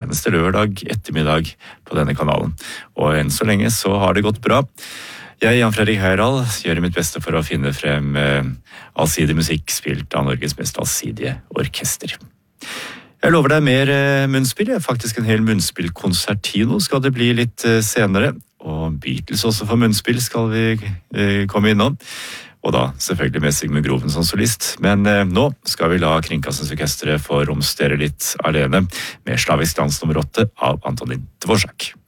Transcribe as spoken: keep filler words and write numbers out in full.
eneste lørdag ettermiddag på denne kanalen. Og enn så lenge så har det gått bra. Jeg, Jan Fredrik Høyral, gjør mitt beste for å finne frem eh, allsidig musikk spilt av Norges mest allsidige orkester. Jeg lover deg mer eh, munnspill, faktisk en hel munnspillkonsertino skal det bli litt eh, senere. Og Beatles også for munnspill skal vi eh, komme innom. Og da selvfølgelig med Sigmund Groven som solist. Men eh, nå skal vi la Kringkastingsorkestret få romstere litt alene med Slavisk dans nummer åtte av Antonín Dvořák.